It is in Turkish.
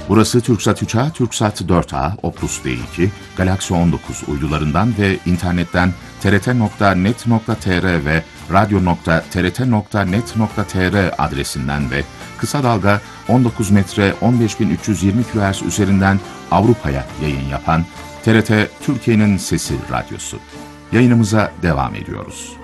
Burası TürkSat 3A, TürkSat 4A, Opus D2, Galaxy 19 uydularından ve internetten trt.net.tr ve radyo.trt.net.tr adresinden ve kısa dalga 19 metre 15320 kHz üzerinden Avrupa'ya yayın yapan TRT Türkiye'nin Sesi Radyosu. Yayınımıza devam ediyoruz.